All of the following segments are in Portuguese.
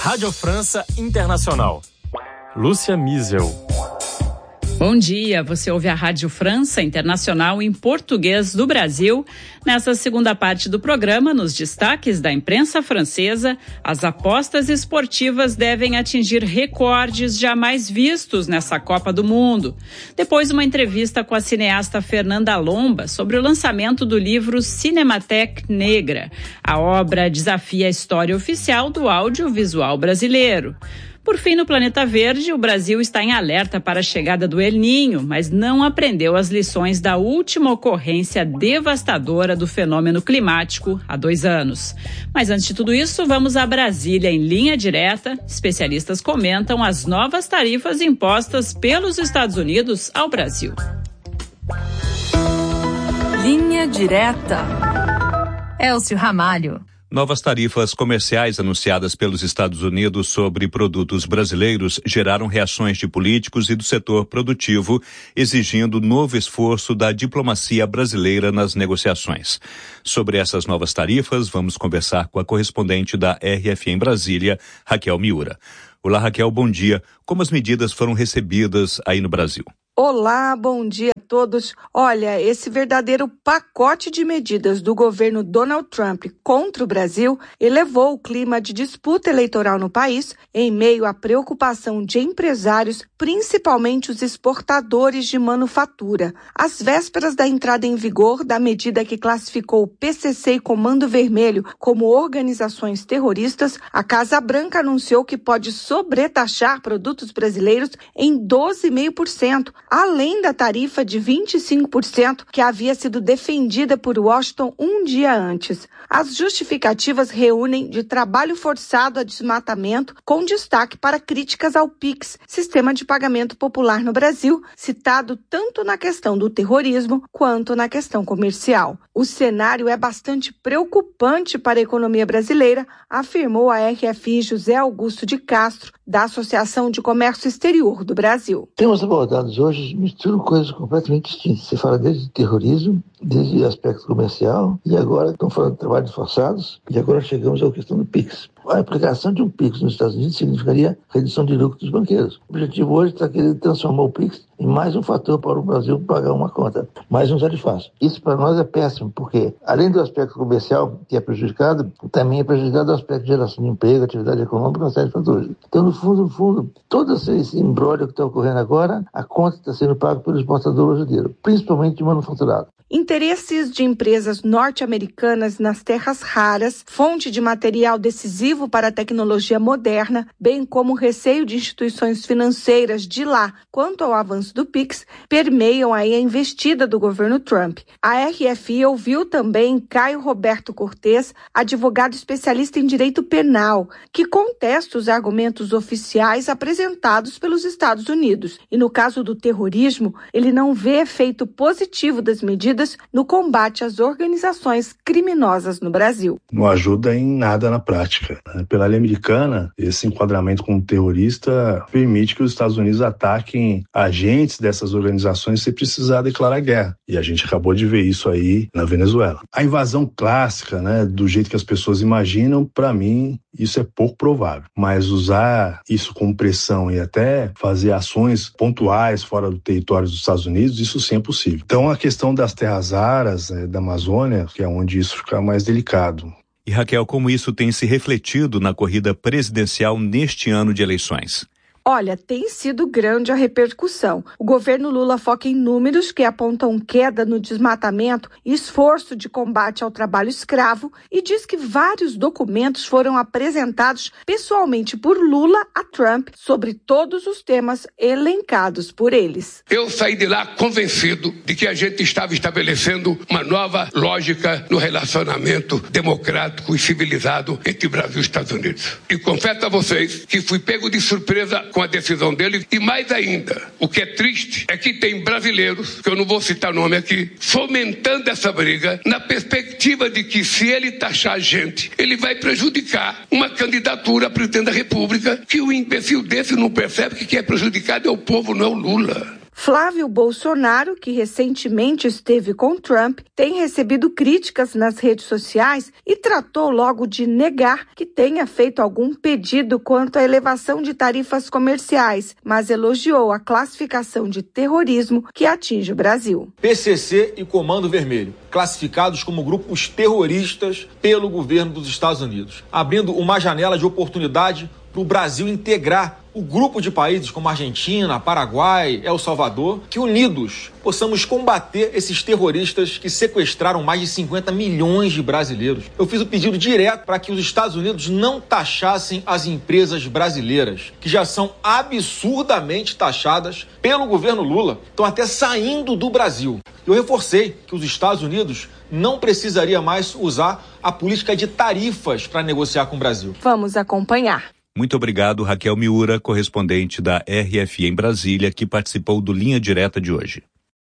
Rádio França Internacional. Lúcia Miesel. Bom dia, você ouve a Rádio França Internacional em português do Brasil. Nessa segunda parte do programa, nos destaques da imprensa francesa, as apostas esportivas devem atingir recordes jamais vistos nessa Copa do Mundo. Depois, uma entrevista com a cineasta Fernanda Lomba sobre o lançamento do livro Cinematheque Negra. A obra desafia a história oficial do audiovisual brasileiro. Por fim, no Planeta Verde, o Brasil está em alerta para a chegada do El Niño, mas não aprendeu as lições da última ocorrência devastadora do fenômeno climático há 2 anos. Mas antes de tudo isso, vamos a Brasília em linha direta. Especialistas comentam as novas tarifas impostas pelos Estados Unidos ao Brasil. Linha direta. Elcio Ramalho. Novas tarifas comerciais anunciadas pelos Estados Unidos sobre produtos brasileiros geraram reações de políticos e do setor produtivo, exigindo novo esforço da diplomacia brasileira nas negociações. Sobre essas novas tarifas, vamos conversar com a correspondente da RFI em Brasília, Raquel Miura. Olá, Raquel, bom dia. Como as medidas foram recebidas aí no Brasil? Olá, bom dia a todos. Olha, esse verdadeiro pacote de medidas do governo Donald Trump contra o Brasil elevou o clima de disputa eleitoral no país em meio à preocupação de empresários, principalmente os exportadores de manufatura. Às vésperas da entrada em vigor da medida que classificou o PCC e Comando Vermelho como organizações terroristas, a Casa Branca anunciou que pode sobretaxar produtos brasileiros em 12,5%. Além da tarifa de 25% que havia sido defendida por Washington um dia antes. As justificativas reúnem de trabalho forçado a desmatamento, com destaque para críticas ao PIX, sistema de pagamento popular no Brasil, citado tanto na questão do terrorismo quanto na questão comercial. O cenário é bastante preocupante para a economia brasileira, afirmou a RFI José Augusto de Castro, da Associação de Comércio Exterior do Brasil. Temos abordados hoje misturam coisas completamente distintas. Você fala desde terrorismo, desde aspecto comercial, e agora estão falando de trabalhos forçados, e agora chegamos à questão do PIX. A aplicação de um PIX nos Estados Unidos significaria redução de lucro dos banqueiros. O objetivo hoje está querendo transformar o PIX em mais um fator para o Brasil pagar uma conta, mais um tarifácio. Isso para nós é péssimo, porque além do aspecto comercial que é prejudicado, também é prejudicado o aspecto de geração de emprego, atividade econômica, uma série de fatores. Então, no fundo, todo esse imbróglio que está ocorrendo agora, a conta está sendo paga pelo exportador brasileiro, principalmente de manufaturado. Interesses de empresas norte-americanas nas terras raras, fonte de material decisivo para a tecnologia moderna, bem como o receio de instituições financeiras de lá quanto ao avanço do PIX, permeiam aí a investida do governo Trump. A RFI ouviu também Caio Roberto Cortes, advogado especialista em direito penal, que contesta os argumentos oficiais apresentados pelos Estados Unidos. E no caso do terrorismo, ele não vê efeito positivo das medidas no combate às organizações criminosas no Brasil. Não ajuda em nada na prática. Pela lei americana, esse enquadramento como terrorista permite que os Estados Unidos ataquem agentes dessas organizações sem precisar declarar guerra. E a gente acabou de ver isso aí na Venezuela. A invasão clássica, do jeito que as pessoas imaginam, para mim, isso é pouco provável. Mas usar isso como pressão e até fazer ações pontuais fora do território dos Estados Unidos, isso sim é possível. Então, a questão das terras raras da Amazônia, que é onde isso fica mais delicado. E Raquel, como isso tem se refletido na corrida presidencial neste ano de eleições? Olha, tem sido grande a repercussão. O governo Lula foca em números que apontam queda no desmatamento e esforço de combate ao trabalho escravo e diz que vários documentos foram apresentados pessoalmente por Lula a Trump sobre todos os temas elencados por eles. Eu saí de lá convencido de que a gente estava estabelecendo uma nova lógica no relacionamento democrático e civilizado entre Brasil e Estados Unidos. E confesso a vocês que fui pego de surpresa com a decisão dele, e mais ainda, o que é triste é que tem brasileiros, que eu não vou citar nome aqui, fomentando essa briga na perspectiva de que se ele taxar a gente, ele vai prejudicar uma candidatura a presidente da República, que o imbecil desse não percebe que quem é prejudicado é o povo, não é o Lula. Flávio Bolsonaro, que recentemente esteve com Trump, tem recebido críticas nas redes sociais e tratou logo de negar que tenha feito algum pedido quanto à elevação de tarifas comerciais, mas elogiou a classificação de terrorismo que atinge o Brasil. PCC e Comando Vermelho, classificados como grupos terroristas pelo governo dos Estados Unidos, abrindo uma janela de oportunidade para o Brasil integrar o grupo de países como Argentina, Paraguai, El Salvador, que unidos possamos combater esses terroristas que sequestraram mais de 50 milhões de brasileiros. Eu fiz o pedido direto para que os Estados Unidos não taxassem as empresas brasileiras, que já são absurdamente taxadas pelo governo Lula, estão até saindo do Brasil. Eu reforcei que os Estados Unidos não precisaria mais usar a política de tarifas para negociar com o Brasil. Vamos acompanhar. Muito obrigado, Raquel Miura, correspondente da RFI em Brasília, que participou do Linha Direta de hoje.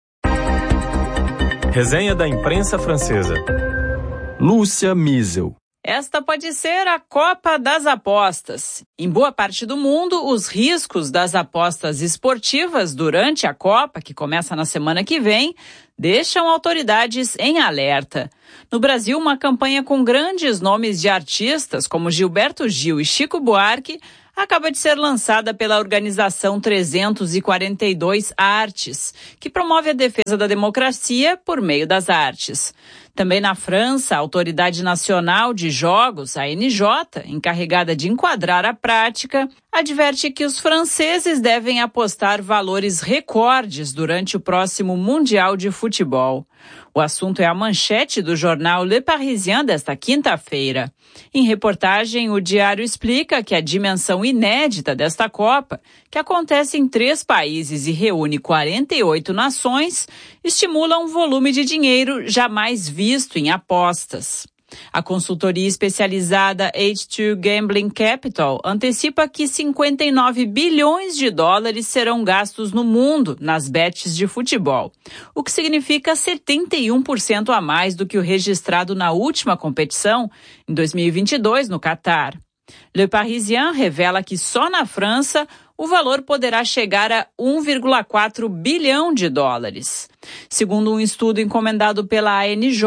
Resenha da imprensa francesa. Lúcia Miesel. Esta pode ser a Copa das Apostas. Em boa parte do mundo, os riscos das apostas esportivas durante a Copa, que começa na semana que vem, deixam autoridades em alerta. No Brasil, uma campanha com grandes nomes de artistas como Gilberto Gil e Chico Buarque acaba de ser lançada pela organização 342 Artes, que promove a defesa da democracia por meio das artes. Também na França, a Autoridade Nacional de Jogos, a ANJ, encarregada de enquadrar a prática, adverte que os franceses devem apostar valores recordes durante o próximo Mundial de Futebol. O assunto é a manchete do jornal Le Parisien desta quinta-feira. Em reportagem, o diário explica que a dimensão inédita desta Copa, que acontece em 3 países e reúne 48 nações, estimula um volume de dinheiro jamais visto em apostas. A consultoria especializada H2 Gambling Capital antecipa que 59 bilhões de dólares serão gastos no mundo nas bets de futebol, o que significa 71% a mais do que o registrado na última competição, em 2022, no Catar. Le Parisien revela que só na França o valor poderá chegar a 1,4 bilhão de dólares. Segundo um estudo encomendado pela ANJ,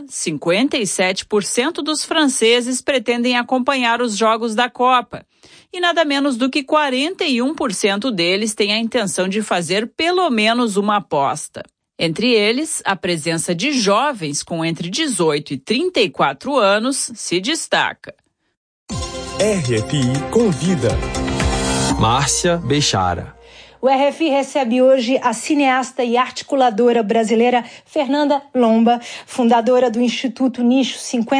57% dos franceses pretendem acompanhar os jogos da Copa. E nada menos do que 41% deles têm a intenção de fazer pelo menos uma aposta. Entre eles, a presença de jovens com entre 18 e 34 anos se destaca. RFI convida. Márcia Bechara. O RFI recebe hoje a cineasta e articuladora brasileira Fernanda Lomba, fundadora do Instituto Nicho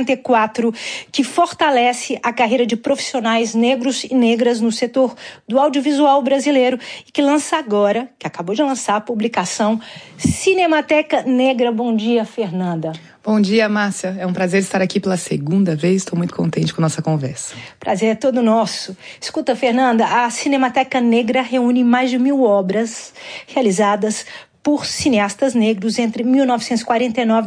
54, que fortalece a carreira de profissionais negros e negras no setor do audiovisual brasileiro e que lança agora, que acabou de lançar a publicação Cinemateca Negra. Bom dia, Fernanda. Bom dia, Márcia. É um prazer estar aqui pela segunda vez. Estou muito contente com a nossa conversa. Prazer é todo nosso. Escuta, Fernanda, a Cinemateca Negra reúne mais de 1000 obras realizadas por cineastas negros entre 1949 e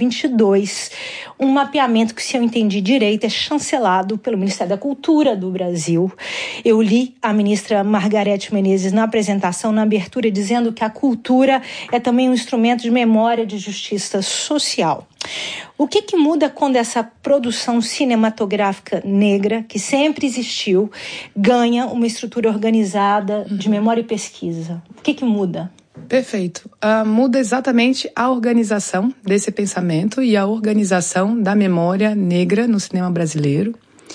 2022. Um mapeamento que, se eu entendi direito, é chancelado pelo Ministério da Cultura do Brasil. Eu li a ministra Margarete Menezes na apresentação, na abertura, dizendo que a cultura é também um instrumento de memória de justiça social. O que muda quando essa produção cinematográfica negra, que sempre existiu, ganha uma estrutura organizada de memória e pesquisa? O que muda? Perfeito. Muda exatamente a organização desse pensamento e a organização da memória negra no cinema brasileiro,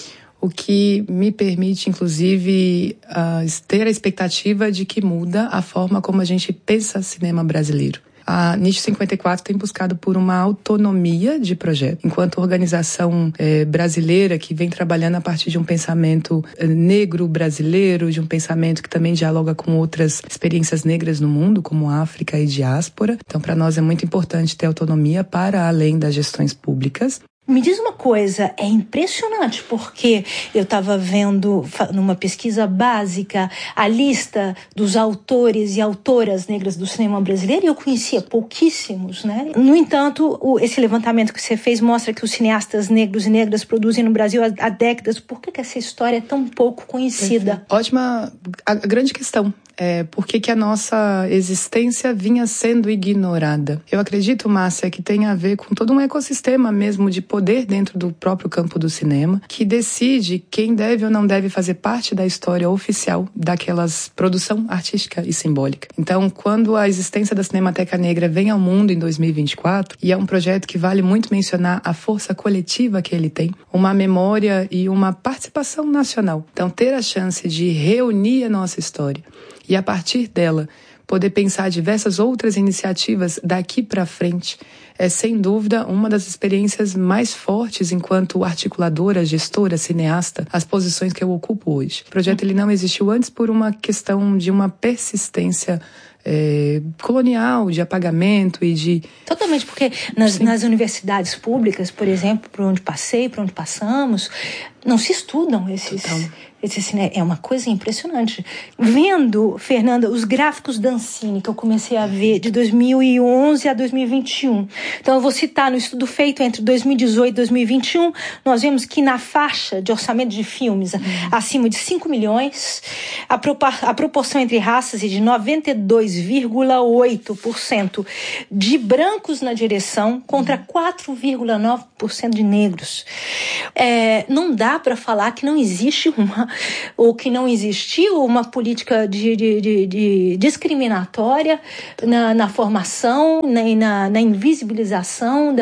o que me permite, inclusive, ter a expectativa de que muda a forma como a gente pensa cinema brasileiro. A Nicho 54 tem buscado por uma autonomia de projeto, enquanto organização brasileira que vem trabalhando a partir de um pensamento negro brasileiro, de um pensamento que também dialoga com outras experiências negras no mundo, como África e diáspora. Então, para nós é muito importante ter autonomia para além das gestões públicas. Me diz uma coisa, é impressionante, porque eu estava vendo numa pesquisa básica a lista dos autores e autoras negras do cinema brasileiro e eu conhecia pouquíssimos, né? No entanto, esse levantamento que você fez mostra que os cineastas negros e negras produzem no Brasil há décadas. Por que essa história é tão pouco conhecida? Ótima, a grande questão por que a nossa existência vinha sendo ignorada. Eu acredito, Márcia, que tem a ver com todo um ecossistema mesmo de poder dentro do próprio campo do cinema, que decide quem deve ou não deve fazer parte da história oficial daquelas produção artística e simbólica. Então, quando a existência da Cinemateca Negra vem ao mundo em 2024, e é um projeto que vale muito mencionar a força coletiva que ele tem, uma memória e uma participação nacional. Então, ter a chance de reunir a nossa história e, a partir dela, poder pensar diversas outras iniciativas daqui para frente é, sem dúvida, uma das experiências mais fortes enquanto articuladora, gestora, cineasta, as posições que eu ocupo hoje. O projeto ele não existiu antes por uma questão de uma persistência colonial, de apagamento e de... Totalmente, porque nas universidades públicas, por exemplo, por onde passei, por onde passamos, não se estudam esses é uma coisa impressionante. Vendo, Fernanda, os gráficos da Ancine que eu comecei a ver de 2011 a 2021. Então eu vou citar no estudo feito entre 2018 e 2021, nós vemos que na faixa de orçamento de filmes acima de 5 milhões, a proporção entre raças é de 92,8% de brancos na direção contra 4,9% de negros. Não dá para falar que não existe ou que não existiu uma política de discriminatória na formação e na invisibilização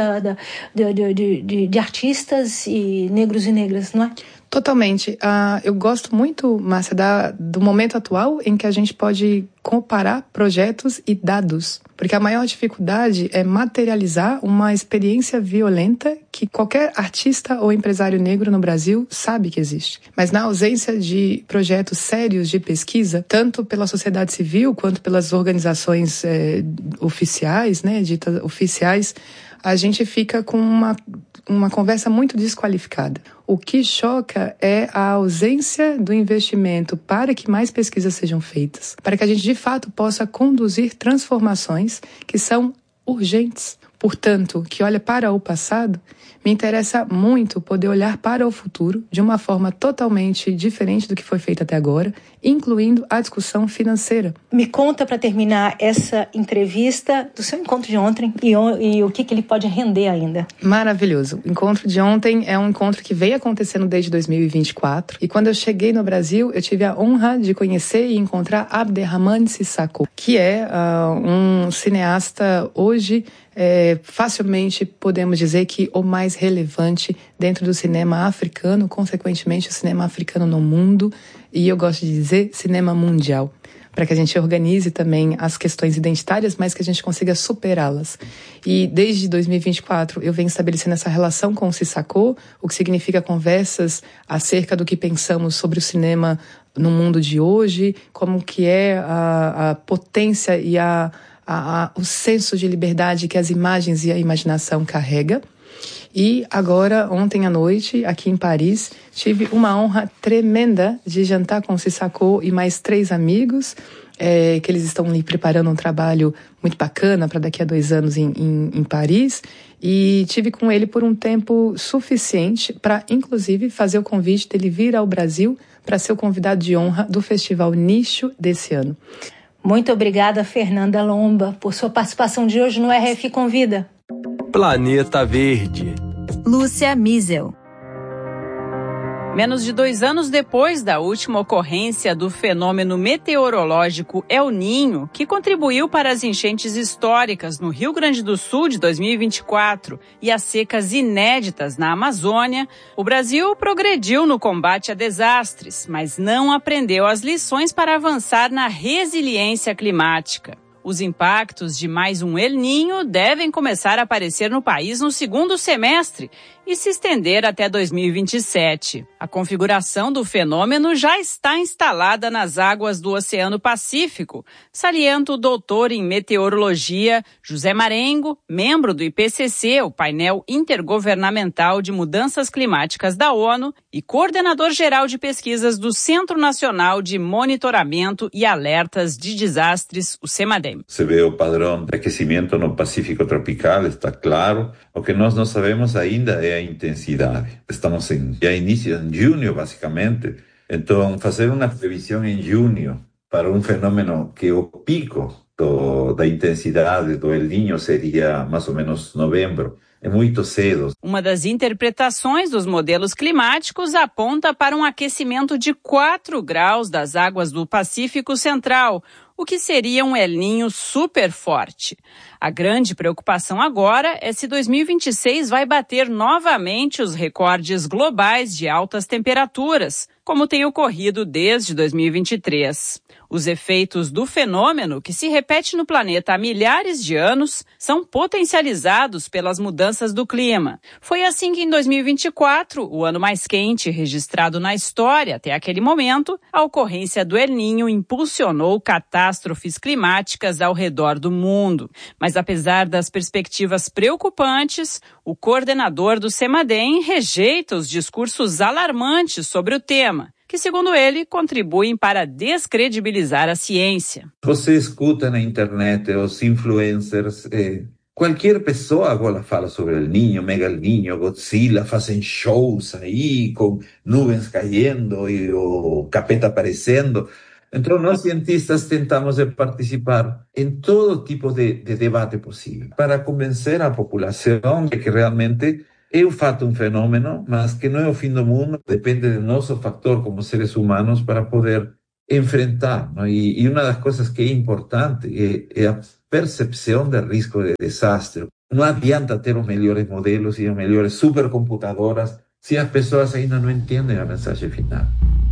de artistas e negros e negras, não é? Totalmente. Eu gosto muito, Márcia, do momento atual em que a gente pode comparar projetos e dados. Porque a maior dificuldade é materializar uma experiência violenta que qualquer artista ou empresário negro no Brasil sabe que existe. Mas na ausência de projetos sérios de pesquisa, tanto pela sociedade civil quanto pelas organizações oficiais, ditas oficiais, a gente fica com uma conversa muito desqualificada. O que choca é a ausência do investimento para que mais pesquisas sejam feitas, para que a gente de fato possa conduzir transformações que são urgentes. Portanto, que olha para o passado, me interessa muito poder olhar para o futuro de uma forma totalmente diferente do que foi feito até agora, incluindo a discussão financeira. Me conta, para terminar essa entrevista, do seu encontro de ontem e o que ele pode render ainda. Maravilhoso. O encontro de ontem é um encontro que veio acontecendo desde 2024. E quando eu cheguei no Brasil, eu tive a honra de conhecer e encontrar Abderrahmane Sissako, que é um cineasta hoje... facilmente podemos dizer que o mais relevante dentro do cinema africano, consequentemente o cinema africano no mundo, e eu gosto de dizer cinema mundial, para que a gente organize também as questões identitárias, mas que a gente consiga superá-las. E desde 2024 eu venho estabelecendo essa relação com o Sissako, o que significa conversas acerca do que pensamos sobre o cinema no mundo de hoje, como que é a potência e o senso de liberdade que as imagens e a imaginação carrega. E agora, ontem à noite, aqui em Paris, tive uma honra tremenda de jantar com o Sissako e mais 3 amigos, que eles estão ali preparando um trabalho muito bacana para daqui a 2 anos em Paris. E tive com ele por um tempo suficiente para, inclusive, fazer o convite dele vir ao Brasil para ser o convidado de honra do Festival Nicho desse ano. Muito obrigada, Fernanda Lomba, por sua participação de hoje no RF Convida. Planeta Verde. Lúcia Mizel. Menos de 2 anos depois da última ocorrência do fenômeno meteorológico El Niño, que contribuiu para as enchentes históricas no Rio Grande do Sul de 2024 e as secas inéditas na Amazônia, o Brasil progrediu no combate a desastres, mas não aprendeu as lições para avançar na resiliência climática. Os impactos de mais um El Niño devem começar a aparecer no país no 2º semestre e se estender até 2027. A configuração do fenômeno já está instalada nas águas do Oceano Pacífico, salienta o doutor em meteorologia José Marengo, membro do IPCC, o painel intergovernamental de mudanças climáticas da ONU, e coordenador-geral de pesquisas do Centro Nacional de Monitoramento e Alertas de Desastres, o CEMADEM. Se vê o padrão de aquecimento no Pacífico tropical, está claro. O que nós não sabemos ainda é a intensidade. Estamos já início em junho, basicamente. Então, fazer uma previsão em junho para um fenômeno que o pico da intensidade do El Niño seria mais ou menos novembro. É muito cedo. Uma das interpretações dos modelos climáticos aponta para um aquecimento de 4 graus das águas do Pacífico Central, o que seria um El Niño super forte. A grande preocupação agora é se 2026 vai bater novamente os recordes globais de altas temperaturas, como tem ocorrido desde 2023. Os efeitos do fenômeno, que se repete no planeta há milhares de anos, são potencializados pelas mudanças do clima. Foi assim que em 2024, o ano mais quente registrado na história até aquele momento, a ocorrência do El Niño impulsionou catástrofes climáticas ao redor do mundo. Mas apesar das perspectivas preocupantes, o coordenador do CEMADEM rejeita os discursos alarmantes sobre o tema, que, segundo ele, contribuem para descredibilizar a ciência. Você escuta na internet os influencers, qualquer pessoa agora fala sobre El Niño, Mega El Niño, Godzilla, fazem shows aí com nuvens caindo e o capeta aparecendo. Então, nós cientistas tentamos participar em todo tipo de debate possível para convencer a população de que realmente é um fato, um fenômeno, mas que não é o fim do mundo, depende do nosso fator como seres humanos para poder enfrentar, não? E uma das coisas que é importante é a percepção do risco de desastre. Não adianta ter os melhores modelos e as melhores supercomputadoras se as pessoas ainda não entendem a mensagem final.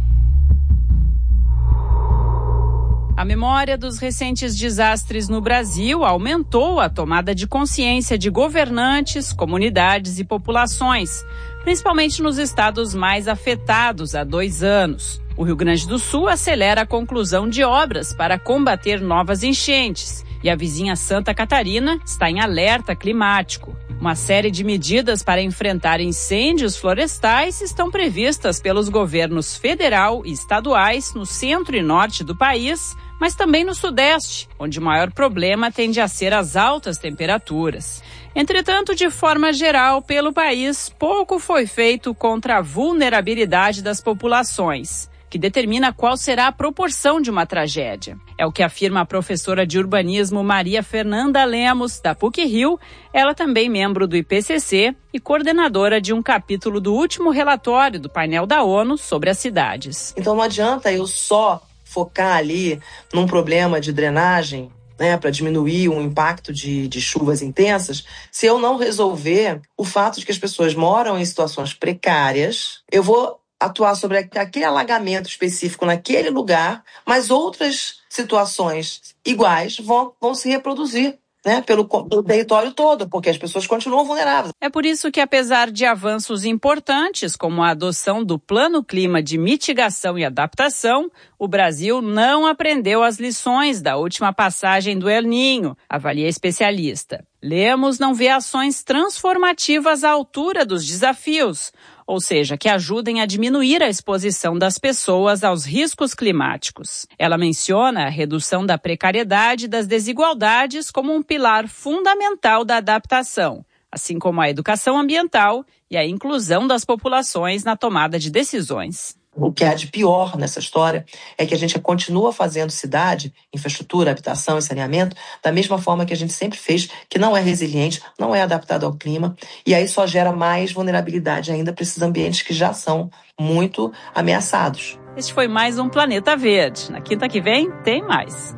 A memória dos recentes desastres no Brasil aumentou a tomada de consciência de governantes, comunidades e populações, principalmente nos estados mais afetados há 2 anos. O Rio Grande do Sul acelera a conclusão de obras para combater novas enchentes e a vizinha Santa Catarina está em alerta climático. Uma série de medidas para enfrentar incêndios florestais estão previstas pelos governos federal e estaduais no centro e norte do país, mas também no Sudeste, onde o maior problema tende a ser as altas temperaturas. Entretanto, de forma geral, pelo país, pouco foi feito contra a vulnerabilidade das populações, que determina qual será a proporção de uma tragédia. É o que afirma a professora de urbanismo Maria Fernanda Lemos, da PUC-Rio, ela também membro do IPCC e coordenadora de um capítulo do último relatório do painel da ONU sobre as cidades. Então não adianta eu só focar ali num problema de drenagem, né, para diminuir o impacto de chuvas intensas, se eu não resolver o fato de que as pessoas moram em situações precárias, eu vou atuar sobre aquele alagamento específico naquele lugar, mas outras situações iguais vão se reproduzir, né, pelo território todo, porque as pessoas continuam vulneráveis. É por isso que, apesar de avanços importantes, como a adoção do Plano Clima de Mitigação e Adaptação, o Brasil não aprendeu as lições da última passagem do El Niño, avalia a especialista. Lemos não vê ações transformativas à altura dos desafios, ou seja, que ajudem a diminuir a exposição das pessoas aos riscos climáticos. Ela menciona a redução da precariedade e das desigualdades como um pilar fundamental da adaptação, assim como a educação ambiental e a inclusão das populações na tomada de decisões. O que há de pior nessa história é que a gente continua fazendo cidade, infraestrutura, habitação e saneamento da mesma forma que a gente sempre fez, que não é resiliente, não é adaptado ao clima, e aí só gera mais vulnerabilidade ainda para esses ambientes que já são muito ameaçados. Este foi mais um Planeta Verde. Na quinta que vem, tem mais.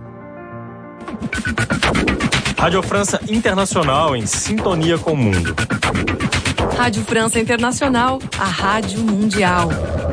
Rádio França Internacional, em sintonia com o mundo. Rádio França Internacional, a rádio mundial.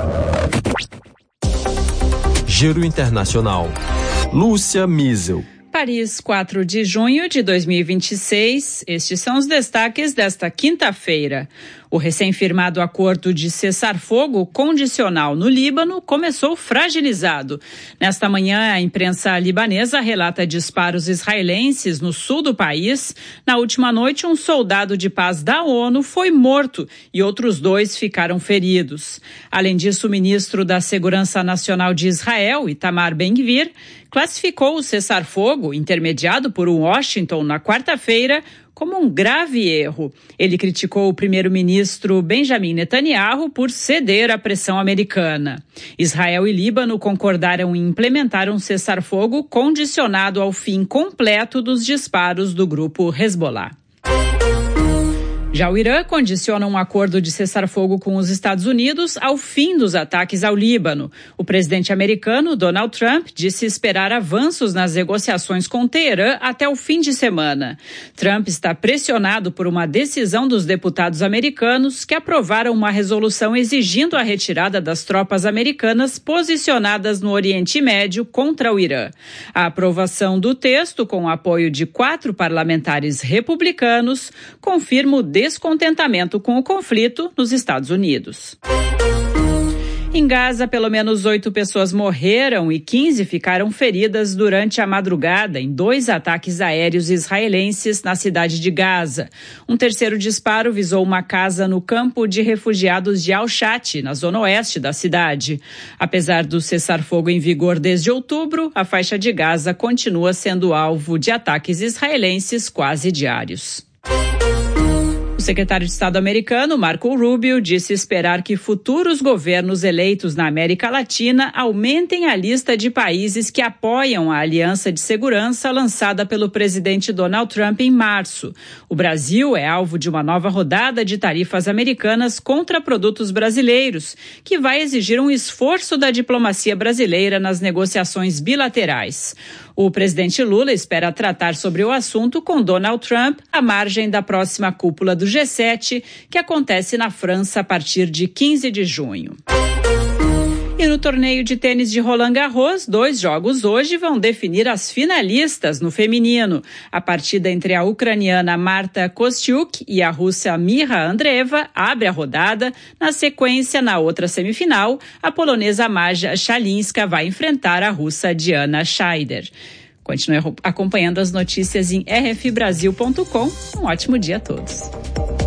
Giro Internacional. Lúcia Miesel. Paris, 4 de junho de 2026. Estes são os destaques desta quinta-feira. O recém-firmado acordo de cessar-fogo condicional no Líbano começou fragilizado. Nesta manhã, a imprensa libanesa relata disparos israelenses no sul do país. Na última noite, um soldado de paz da ONU foi morto e outros 2 ficaram feridos. Além disso, o ministro da Segurança Nacional de Israel, Itamar Ben-Gvir, classificou o cessar-fogo, intermediado por Washington na quarta-feira, como um grave erro. Ele criticou o primeiro-ministro Benjamin Netanyahu por ceder à pressão americana. Israel e Líbano concordaram em implementar um cessar-fogo condicionado ao fim completo dos disparos do grupo Hezbollah. Já o Irã condiciona um acordo de cessar-fogo com os Estados Unidos ao fim dos ataques ao Líbano. O presidente americano, Donald Trump, disse esperar avanços nas negociações com Teherã até o fim de semana. Trump está pressionado por uma decisão dos deputados americanos que aprovaram uma resolução exigindo a retirada das tropas americanas posicionadas no Oriente Médio contra o Irã. A aprovação do texto, com o apoio de 4 parlamentares republicanos, confirma o descontentamento com o conflito nos Estados Unidos. Em Gaza, pelo menos 8 pessoas morreram e 15 ficaram feridas durante a madrugada em 2 ataques aéreos israelenses na cidade de Gaza. Um terceiro disparo visou uma casa no campo de refugiados de Al-Shat, na zona oeste da cidade. Apesar do cessar-fogo em vigor desde outubro, a faixa de Gaza continua sendo alvo de ataques israelenses quase diários. O secretário de Estado americano, Marco Rubio, disse esperar que futuros governos eleitos na América Latina aumentem a lista de países que apoiam a aliança de segurança lançada pelo presidente Donald Trump em março. O Brasil é alvo de uma nova rodada de tarifas americanas contra produtos brasileiros, que vai exigir um esforço da diplomacia brasileira nas negociações bilaterais. O presidente Lula espera tratar sobre o assunto com Donald Trump à margem da próxima cúpula do G7, que acontece na França a partir de 15 de junho. E no torneio de tênis de Roland Garros, 2 jogos hoje vão definir as finalistas no feminino. A partida entre a ucraniana Marta Kostyuk e a russa Mira Andreeva abre a rodada. Na sequência, na outra semifinal, a polonesa Maja Shalinska vai enfrentar a russa Diana Scheider. Continue acompanhando as notícias em rfbrasil.com. Um ótimo dia a todos.